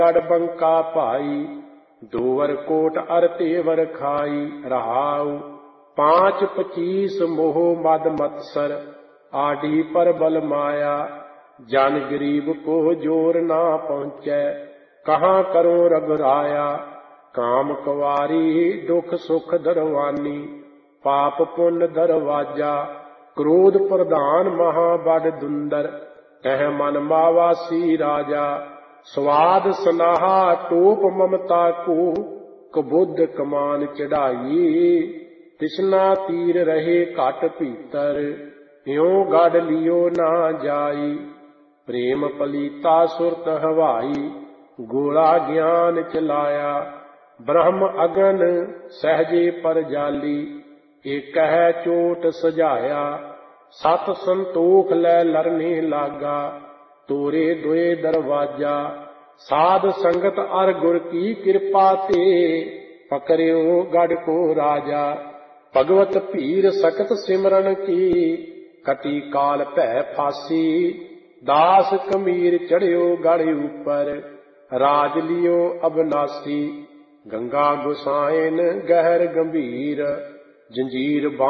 गढ़ बंका भाई, दोवर कोट अर तेवर खाई। रहाऊ 5-25 मोह मद मत्सर, आडी पर बल माया। जन गरीब को जोर ना पहुँचै, कहाँ करो रघुराया। काम कुवारी दुख सुख दरवानी, पाप पुण्य दरवाजा। क्रोध प्रधान महा बड़ दुंदर, कह मन मावासी राजा। स्वाद सनाहा टोप ममता को, कबुद्ध कमान चढ़ाई। तिसना तीर रहे घट भीतर, यों गढ़ लियो ना जाई। प्रेम पलीता सुरत हवाई, गोला ज्ञान चलाया। ब्रह्म अगन सहजे पर जाली, एक है चोट सजाया। सत संतोख लै लरने लागा, तोरे दोए दरवाजा। साध संगत अर गुर की कृपा ते, पकड़ियो गढ़ को राजा। भगवत पीर सकत सिमरन की, कटी काल भै फासी। दास कमीर चढ़ियो गढ़ ऊपर, राज लियो अबनासी। गंगा गुसाइन गहर गंभीर, जंजीर